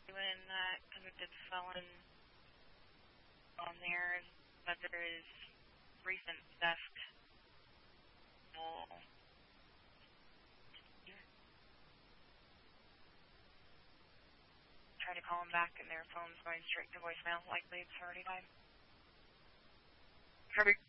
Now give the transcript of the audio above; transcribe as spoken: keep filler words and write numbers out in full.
When that convicted felon on there, but there is recent theft. We'll try to call them back, and their phone's going straight to voicemail. Likely it's already died. Kirby.